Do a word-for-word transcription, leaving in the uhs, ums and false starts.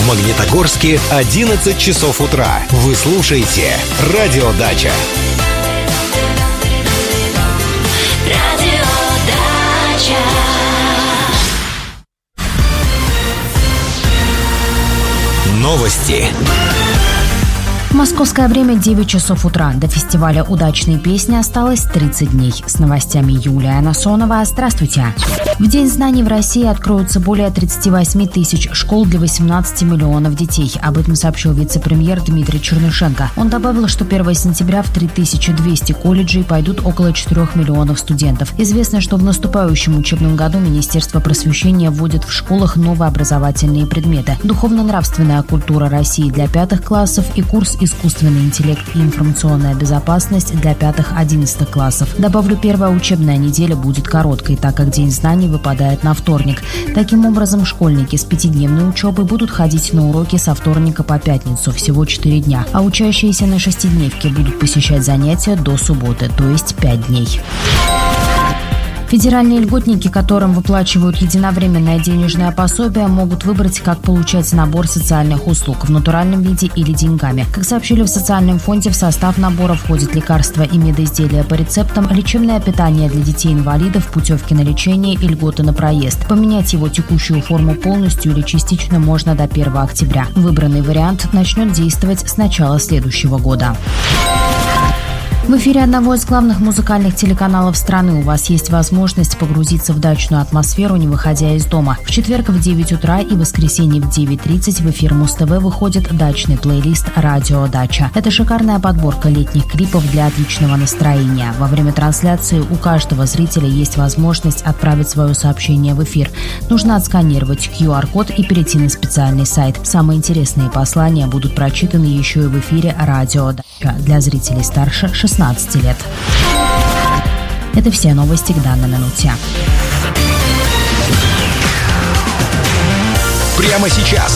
В Магнитогорске одиннадцать часов утра. Вы слушаете «Радио Дача». Новости. Московское время девять часов утра. До фестиваля «Удачные песни» осталось тридцать дней. С новостями Юлия Насонова. Здравствуйте. В День знаний в России откроются более тридцать восемь тысяч школ для восемнадцати миллионов детей. Об этом сообщил вице-премьер Дмитрий Чернышенко. Он добавил, что первого сентября в три тысячи двести колледжей пойдут около четырёх миллионов студентов. Известно, что в наступающем учебном году Министерство просвещения вводит в школах новые образовательные предметы. Духовно-нравственная культура России для пятых классов и курс «Искусственный интеллект и информационная безопасность» для пятых-одиннадцатых классов. Добавлю, первая учебная неделя будет короткой, так как День знаний выпадает на вторник. Таким образом, школьники с пятидневной учебой будут ходить на уроки со вторника по пятницу, всего четыре дня, а учащиеся на шестидневке будут посещать занятия до субботы, то есть пять дней. Федеральные льготники, которым выплачивают единовременное денежное пособие, могут выбрать, как получать набор социальных услуг в натуральном виде или деньгами. Как сообщили в социальном фонде, в состав набора входят лекарства и медизделия по рецептам, лечебное питание для детей-инвалидов, путевки на лечение и льготы на проезд. Поменять его текущую форму полностью или частично можно до первого октября. Выбранный вариант начнет действовать с начала следующего года. В эфире одного из главных музыкальных телеканалов страны у вас есть возможность погрузиться в дачную атмосферу, не выходя из дома. В четверг в девять утра и в воскресенье в девять тридцать в эфир Муз-ТВ выходит дачный плейлист «Радио Дача». Это шикарная подборка летних клипов для отличного настроения. Во время трансляции у каждого зрителя есть возможность отправить свое сообщение в эфир. Нужно отсканировать ку ар-код и перейти на специальный сайт. Самые интересные послания будут прочитаны еще и в эфире «Радио Дача» для зрителей старше шестнадцати лет. Это все новости к данной минуте. Прямо сейчас